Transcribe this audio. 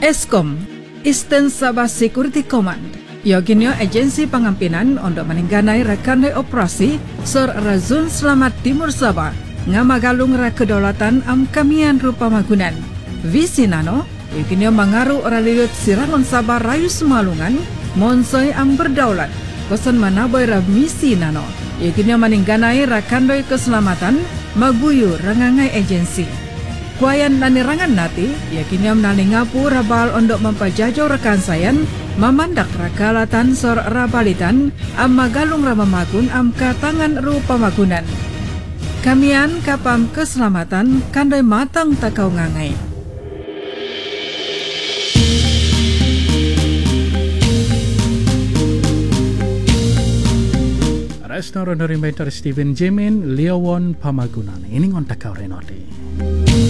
Eskom, Eastern Sabah Security Command, yoginyo agensi pengampinan untuk meningganai rekanai operasi Sor Razun Selamat Timur Sabah, ngamagalung kedaulatan am kamian rupa magunan. Visinano, yoginyo mengaruh oralilut sirangon Sabah rayu semalungan, monsoy am berdaulat, kosan manaboy misi nano, yoginyo meningganai rekanai keselamatan, maguyu rangangai agensi. Kuayan nanirangan nati, yakinyam nalingapu rabal untuk mempajajau rekan sayan, memandak rakalatan sor rabalitan, am magalung ramamagun am katangan rupa magunan. Kamian kapam keselamatan, kandai matang takau ngangai. Restaurant Rimbaiter Steven Jemin, Leowon Pamagunan. Ini ngontak kau renoti.